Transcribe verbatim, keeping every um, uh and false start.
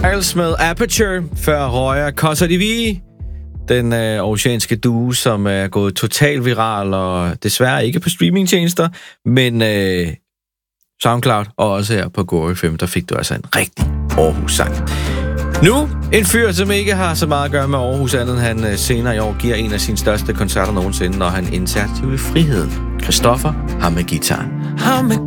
Styles med Aperture, før Roya Cosa di Vi, den øh, oceanske duo, som er gået totalt viral, og desværre ikke på streamingtjenester, men øh, SoundCloud, og også her på Go F M, der fik du altså en rigtig Aarhus-sang. Nu, en fyr, som ikke har så meget at gøre med Aarhus, andet han øh, senere i år giver en af sine største koncerter nogensinde, når han indtager Tivoli Friheden. Christoffer, ham med guitaren. Ham med